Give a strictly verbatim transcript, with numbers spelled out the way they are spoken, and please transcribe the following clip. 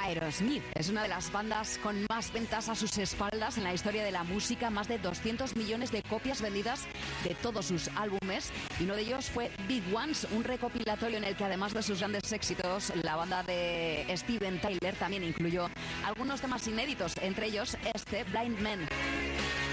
Aerosmith. Es una de las bandas con más ventas a sus espaldas en la historia de la música, más de doscientos millones de copias vendidas de todos sus álbumes, y uno de ellos fue Big Ones, un recopilatorio en el que además de sus grandes éxitos, la banda de Steven Tyler también incluyó algunos temas inéditos, entre ellos este Blind Man.